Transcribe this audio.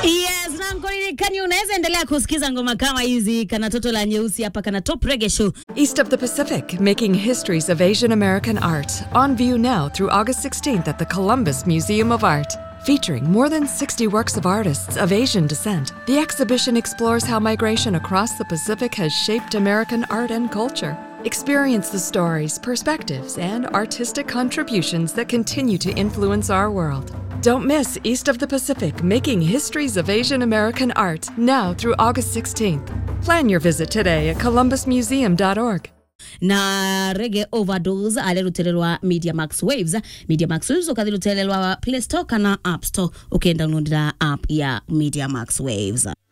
Yes, Kani unaweza endelea kusikiza ngoma kama hizi kana toto la nyeusi hapa kana Top Reggae Show. East of the Pacific, making histories of Asian American art. On view now through August 16th at the Columbus Museum of Art. Featuring more than 60 works of artists of Asian descent, the exhibition explores how migration across the Pacific has shaped American art and culture. Experience the stories, perspectives, and artistic contributions that continue to influence our world. Don't miss East of the Pacific, making histories of Asian American art, now through August 16th. Plan your visit today at columbusmuseum.org. Na Reggae Overdose alirutelelwa Media Max Waves. Media Max Waves ukadirutelelwa Play Store kana App Store. Download the app ya Media Max Waves.